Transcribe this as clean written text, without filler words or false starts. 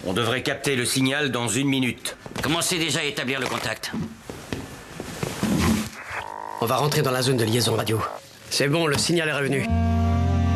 On devrait capter le signal dans 1 minute. Commencez déjà à établir le contact. On va rentrer dans la zone de liaison radio. C'est bon, le signal est revenu.